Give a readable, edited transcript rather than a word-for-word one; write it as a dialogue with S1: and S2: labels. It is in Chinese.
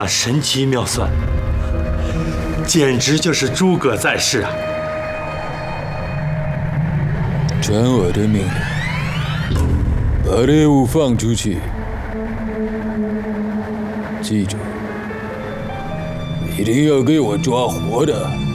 S1: 神机妙算，简直就是诸葛在世啊！
S2: 传我的命令，把猎物放出去。记住，一定要给我抓活的。